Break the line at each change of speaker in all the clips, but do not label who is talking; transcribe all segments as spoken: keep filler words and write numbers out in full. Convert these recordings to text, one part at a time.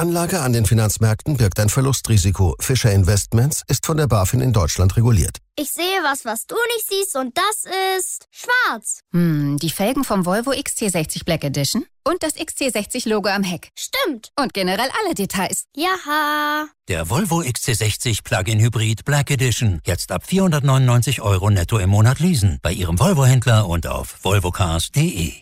Anlage an den Finanzmärkten birgt ein Verlustrisiko. Fischer Investments ist von der BaFin in Deutschland reguliert.
Ich sehe was, was du nicht siehst, und das ist schwarz.
Hm, die Felgen vom Volvo X C sechzig Black Edition und das X C sechzig Logo am Heck.
Stimmt.
Und generell alle Details.
Jaha.
Der Volvo X C sechzig Plug-in Hybrid Black Edition. Jetzt ab vierhundertneunundneunzig Euro netto im Monat leasen. Bei Ihrem Volvo-Händler und auf volvocars punkt de.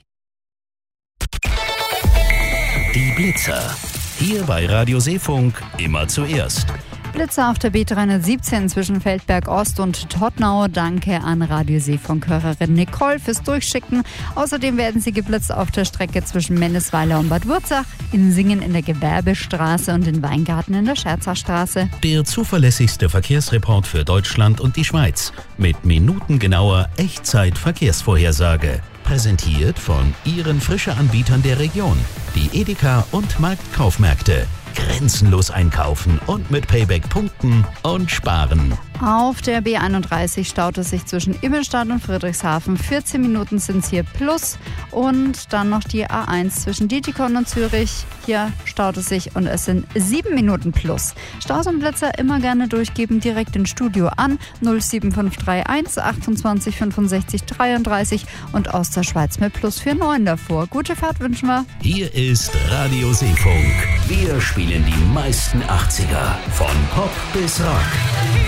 Die Blitzer. Hier bei Radio Seefunk immer zuerst.
Blitzer auf der B dreihundertsiebzehn zwischen Feldberg Ost und Todtnau. Danke an Radio Seefunk-Hörerin Nicole fürs Durchschicken. Außerdem werden sie geblitzt auf der Strecke zwischen Mennesweiler und Bad Wurzach, in Singen in der Gewerbestraße und in Weingarten in der Scherzachstraße.
Der zuverlässigste Verkehrsreport für Deutschland und die Schweiz mit minutengenauer Echtzeit-Verkehrsvorhersage. Präsentiert von Ihren Frische-Anbietern der Region, die Edeka und Marktkaufmärkte. Grenzenlos einkaufen und mit Payback punkten und sparen.
Auf der B einunddreißig staut es sich zwischen Immenstadt und Friedrichshafen. vierzehn Minuten sind es hier plus. Und dann noch die A eins zwischen Dietikon und Zürich. Hier staut es sich und es sind sieben Minuten plus. Staus und Blitzer immer gerne durchgeben, direkt ins Studio an. null sieben fünf drei eins achtundzwanzig fünfundsechzig dreiunddreißig und aus der Schweiz mit plus neun davor. Gute Fahrt wünschen wir.
Hier ist Radio Seefunk. Wir spielen die meisten achtziger. Von Pop bis Rock.